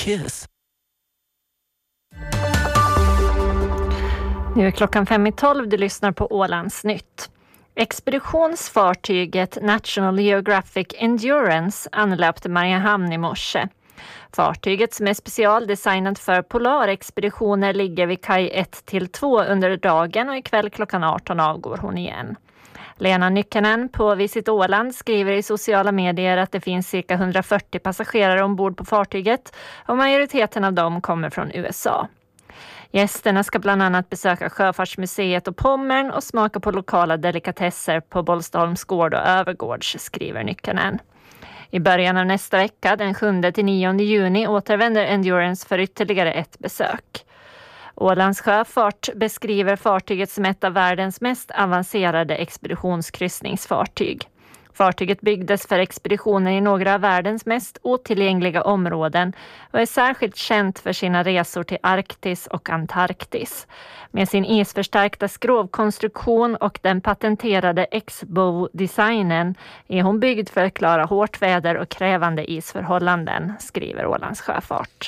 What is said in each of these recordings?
Kiss. Nu är klockan 5:12, du lyssnar på Ålandsnytt. Expeditionsfartyget National Geographic Endurance anlöpte Mariehamn i morse. Fartyget, som är specialdesignat för polarexpeditioner, ligger vid kaj 1-2 under dagen och ikväll klockan 18 avgår hon igen. Lena Nykänen på Visit Åland skriver i sociala medier att det finns cirka 140 passagerare ombord på fartyget och majoriteten av dem kommer från USA. Gästerna ska bland annat besöka Sjöfartsmuseet och Pommern och smaka på lokala delikatesser på Bollstaholms gård och Övergårds, skriver Nykänen. I början av nästa vecka, den 7-9 juni, återvänder Endurance för ytterligare ett besök. Ålands Sjöfart beskriver fartyget som ett av världens mest avancerade expeditionskryssningsfartyg. Fartyget byggdes för expeditioner i några av världens mest otillgängliga områden och är särskilt känt för sina resor till Arktis och Antarktis. Med sin isförstärkta skrovkonstruktion och den patenterade X-bow-designen är hon byggd för att klara hårt väder och krävande isförhållanden, skriver Ålands Sjöfart.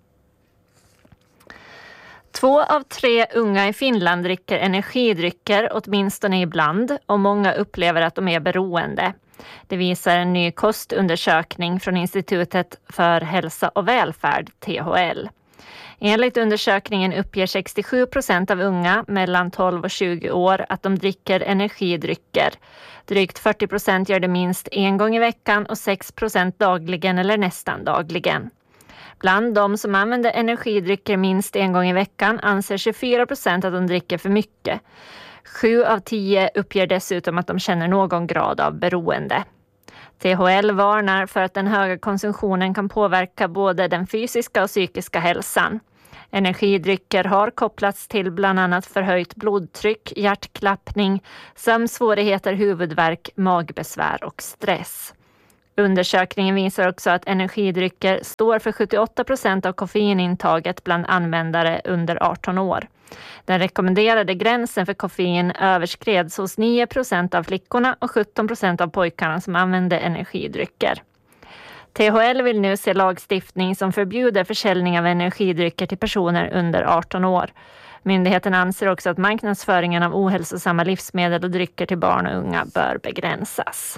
2 av 3 unga i Finland dricker energidrycker åtminstone ibland och många upplever att de är beroende. Det visar en ny kostundersökning från Institutet för hälsa och välfärd, THL. Enligt undersökningen uppger 67% av unga mellan 12 och 20 år att de dricker energidrycker. Drygt 40% gör det minst en gång i veckan och 6% dagligen eller nästan dagligen. Bland de som använder energidrycker minst en gång i veckan anser 24% att de dricker för mycket. 7 av 10 uppger dessutom att de känner någon grad av beroende. THL varnar för att den höga konsumtionen kan påverka både den fysiska och psykiska hälsan. Energidrycker har kopplats till bland annat förhöjt blodtryck, hjärtklappning, sömnsvårigheter, huvudvärk, magbesvär och stress. Undersökningen visar också att energidrycker står för 78% av koffeinintaget bland användare under 18 år. Den rekommenderade gränsen för koffein överskreds hos 9% av flickorna och 17% av pojkarna som använde energidrycker. THL vill nu se lagstiftning som förbjuder försäljning av energidrycker till personer under 18 år. Myndigheten anser också att marknadsföringen av ohälsosamma livsmedel och drycker till barn och unga bör begränsas.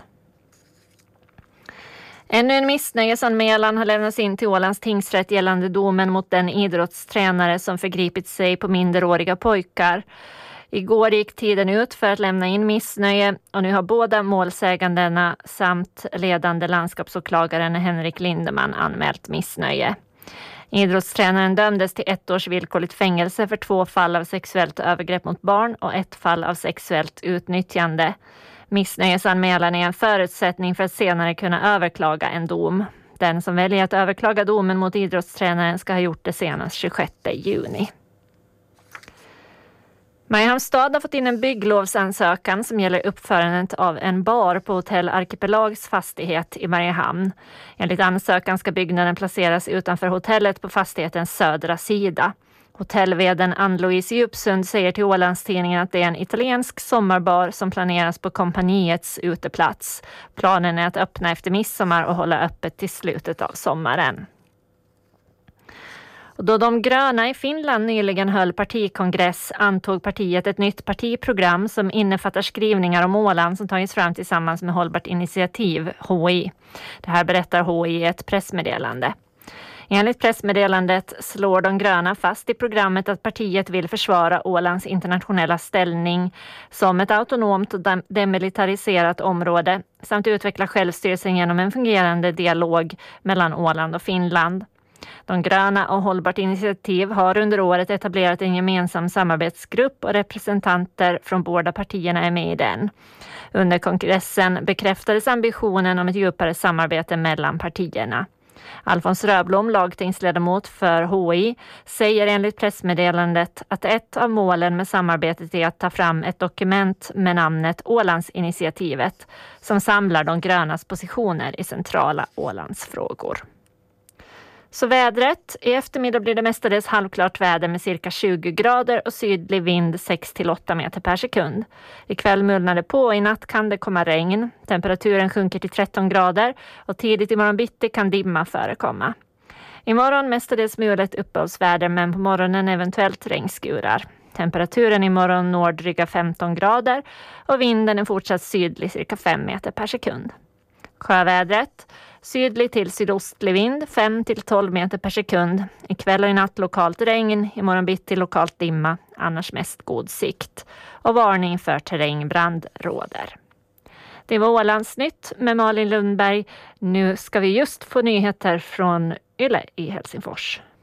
Ännu en missnöjesanmälan har lämnats in till Ålands tingsrätt gällande domen mot den idrottstränare som förgripit sig på minderåriga pojkar. Igår gick tiden ut för att lämna in missnöje och nu har båda målsägandena samt ledande landskapsåklagaren Henrik Lindeman anmält missnöje. Idrottstränaren dömdes till 1 års villkorligt fängelse för 2 fall av sexuellt övergrepp mot barn och 1 fall av sexuellt utnyttjande. Missnöjesanmälan är en förutsättning för att senare kunna överklaga en dom. Den som väljer att överklaga domen mot idrottstränaren ska ha gjort det senast 26 juni. Mariehamns stad har fått in en bygglovsansökan som gäller uppförandet av en bar på Hotell Arkipelags fastighet i Mariehamn. Enligt ansökan ska byggnaden placeras utanför hotellet på fastighetens södra sida. Hotellveden Ann-Louise Djupsund säger till Ålandstidningen att det är en italiensk sommarbar som planeras på kompaniets uteplats. Planen är att öppna efter midsommar och hålla öppet till slutet av sommaren. Och då de gröna i Finland nyligen höll partikongress antog partiet ett nytt partiprogram som innefattar skrivningar om Åland som tagits fram tillsammans med Hållbart initiativ, HI. Det här berättar HI i ett pressmeddelande. Enligt pressmeddelandet slår de gröna fast i programmet att partiet vill försvara Ålands internationella ställning som ett autonomt och demilitariserat område samt utveckla självstyrelsen genom en fungerande dialog mellan Åland och Finland. De gröna och Hållbart initiativ har under året etablerat en gemensam samarbetsgrupp och representanter från båda partierna är med i den. Under kongressen bekräftades ambitionen om ett djupare samarbete mellan partierna. Alfons Röblom, lagtingsledamot för HI, säger enligt pressmeddelandet att ett av målen med samarbetet är att ta fram ett dokument med namnet Ålandsinitiativet som samlar de grönas positioner i centrala Ålandsfrågor. Så vädret. I eftermiddag blir det mestadels halvklart väder med cirka 20 grader och sydlig vind 6-8 meter per sekund. Ikväll mulnar det på och i natt kan det komma regn. Temperaturen sjunker till 13 grader och tidigt imorgon bitti kan dimma förekomma. Imorgon mestadels mulet uppehållsväder men på morgonen eventuellt regnskurar. Temperaturen imorgon når dryga 15 grader och vinden är fortsatt sydlig cirka 5 meter per sekund. Sjövädret. Sydlig till sydostlig vind 5 till 12 meter per sekund. Ikväll och i natt lokalt regn, imorgon bitti lokalt dimma, annars mest god sikt. Och varning för terrängbrand råder. Det var Ålandsnytt med Malin Lundberg. Nu ska vi just få nyheter från Yle i Helsingfors.